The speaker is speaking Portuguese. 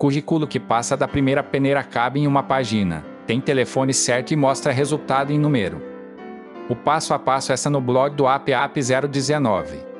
currículo que passa da primeira peneira cabe em uma página, tem telefone certo e mostra resultado em número. O passo a passo está no blog do App 019.